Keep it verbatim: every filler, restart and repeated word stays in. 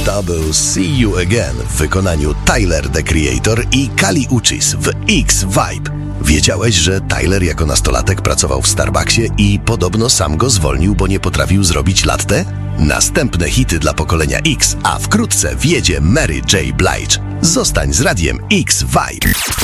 To był See You Again w wykonaniu Tyler, the Creator i Kali Uchis w X-Vibe. Wiedziałeś, że Tyler jako nastolatek pracował w Starbucksie i podobno sam go zwolnił, bo nie potrafił zrobić latte? Następne hity dla pokolenia X, a wkrótce wjedzie Mary J. Blige. Zostań z radiem X-Vibe.